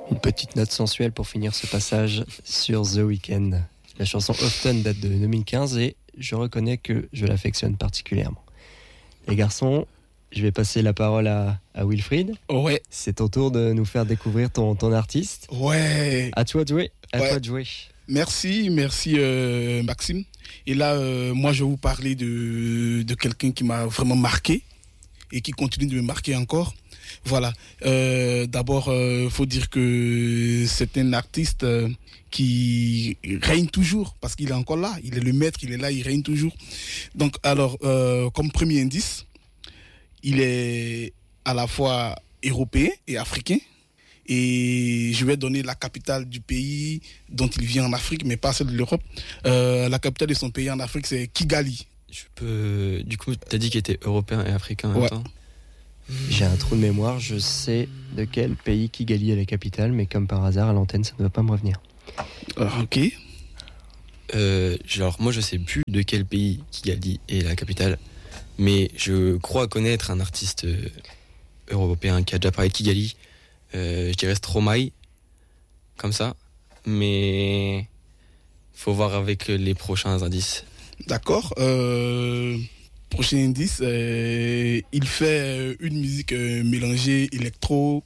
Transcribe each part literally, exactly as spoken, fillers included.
Une petite note sensuelle pour finir ce passage sur The Weeknd. La chanson Often date de deux mille quinze et je reconnais que je l'affectionne particulièrement. Les garçons, je vais passer la parole à, à Wilfried. Ouais. C'est ton tour de nous faire découvrir ton, ton artiste. Ouais. À toi de jouer. À ouais. toi de jouer. Merci, merci euh, Maxime. Et là, euh, moi, je vais vous parler de, de quelqu'un qui m'a vraiment marqué et qui continue de me marquer encore. Voilà. Euh, d'abord, il euh, faut dire que c'est un artiste euh, qui règne toujours parce qu'il est encore là. Il est le maître, il est là, il règne toujours. Donc, alors, euh, comme premier indice, il est à la fois européen et africain. Et je vais donner la capitale du pays dont il vient en Afrique, mais pas celle de l'Europe. Euh, la capitale de son pays en Afrique, c'est Kigali. Je peux... Du coup, tu as dit qu'il était européen et africain en même ouais. temps. J'ai un trou de mémoire, je sais de quel pays Kigali est la capitale, mais comme par hasard, à l'antenne, ça ne va pas me revenir. Ah, ok. Euh, genre, moi, je sais plus de quel pays Kigali est la capitale, mais je crois connaître un artiste euh, européen qui a déjà parlé de Kigali. Euh, je dirais Stromae, comme ça, mais il faut voir avec les prochains indices. D'accord. Euh... Prochain indice, euh, il fait une musique euh, mélangée électro,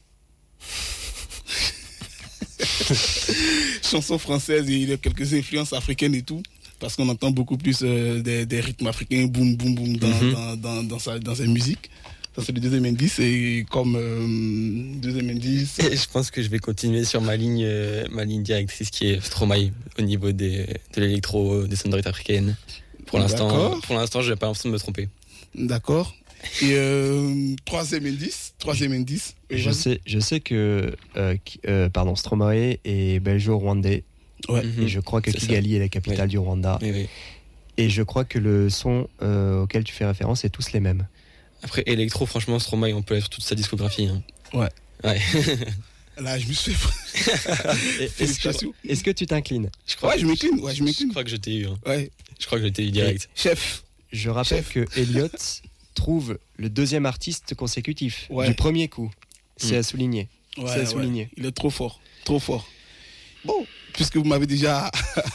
chanson française et il a quelques influences africaines et tout, parce qu'on entend beaucoup plus euh, des, des rythmes africains, boum boum boum dans, mm-hmm. dans, dans, dans, sa, dans sa musique. Ça c'est le deuxième indice et comme euh, deuxième indice. Et je pense que je vais continuer sur ma ligne, euh, ma ligne directrice qui est Stromae au niveau des, de l'électro, des sonorités africaines. Pour l'instant, pour l'instant, je n'ai pas l'impression de me tromper. D'accord. Et euh, troisième indice, troisième indice. Je sais, je sais que euh, euh, pardon, Stromae est belgeo-rwandais. Ouais. Mm-hmm. Et je crois que c'est Kigali ça. est la capitale oui. du Rwanda. Oui, oui. Et je crois que le son euh, auquel tu fais référence est tous les mêmes. Après, électro, franchement, Stromae, on peut être toute sa discographie. Hein. Ouais. Ouais. Là, je me suis fait. Est-ce que, est-ce que tu t'inclines? Je crois. Ouais, je m'incline. Ouais, je m'incline. Je crois que je t'ai eu. Hein. Ouais. Je crois que je t'ai eu direct. Et chef. Je rappelle Chef. que Elliot trouve le deuxième artiste consécutif ouais. du premier coup. C'est mmh. à souligner. Ouais, C'est à souligner. Ouais. Il est trop fort, trop fort. Bon, puisque vous m'avez déjà,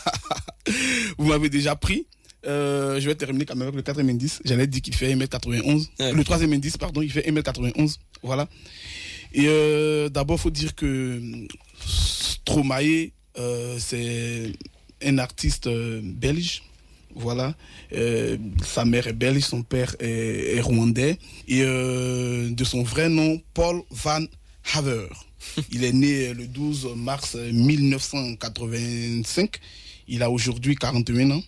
vous m'avez déjà pris. Euh, je vais terminer quand même avec le quatrième indice. J'allais dire qu'il fait un mètre quatre-vingt-onze. Ouais. Le troisième indice, pardon, il fait un mètre quatre-vingt-onze. Voilà. Et euh, d'abord, il faut dire que Stromae, euh, c'est un artiste euh, belge. Voilà. Euh, sa mère est belge, son père est, est rwandais. Et euh, de son vrai nom, Paul Van Haver. Il est né le douze mars mille neuf cent quatre-vingt-cinq. Il a aujourd'hui quarante et un ans.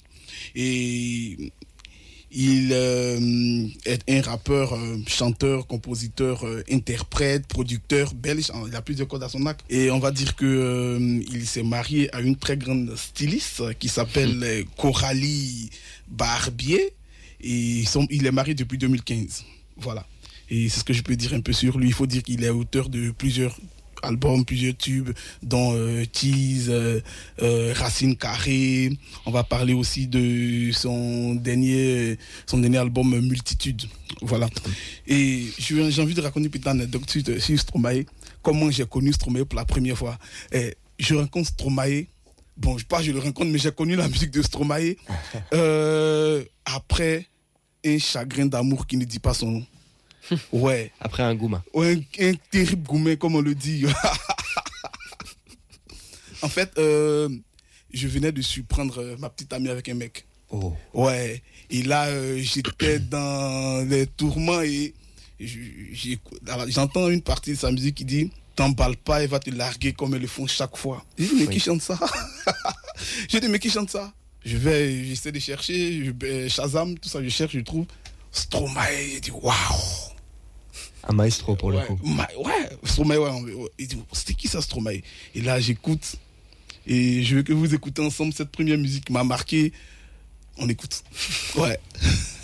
Et il euh, est un rappeur, euh, chanteur, compositeur, euh, interprète, producteur belge. Il a plusieurs cordes à son arc. Et on va dire que euh, il s'est marié à une très grande styliste qui s'appelle euh, Coralie Barbier. Et ils sont, il est marié depuis deux mille quinze. Voilà. Et c'est ce que je peux dire un peu sur lui. Il faut dire qu'il est auteur de plusieurs albums, plusieurs tubes, dont euh, Tease, euh, euh, Racine Carrée. On va parler aussi de son dernier, son dernier album Multitude. Voilà. Et j'ai, j'ai envie de raconter une petite anecdote sur, sur Stromae. Comment j'ai connu Stromae pour la première fois. Et je rencontre Stromae. Bon, je pas je le rencontre, mais j'ai connu la musique de Stromae euh, après un chagrin d'amour qui ne dit pas son nom. Ouais. Après un goumin. Ouais, un, un terrible goumin, comme on le dit. En fait, euh, je venais de surprendre ma petite amie avec un mec. Oh. Ouais. Et là, euh, j'étais dans les tourments et j'ai, alors, j'entends une partie de sa musique qui dit « T'emballes pas, elle va te larguer comme elles le font chaque fois. » J'ai dit « Mais oui. Qui chante ça ?» J'ai dit « Mais qui chante ça ?» Je vais, j'essaie de chercher, je, Shazam, tout ça, je cherche, je trouve Stromae. J'ai dit « Waouh !» Un maestro pour ouais, le coup. Ma, ouais, Stromae, ouais, ouais. Il dit, c'était qui ça, Stromae? Et là, j'écoute. Et je veux que vous écoutez ensemble cette première musique qui m'a marqué. On écoute. Ouais.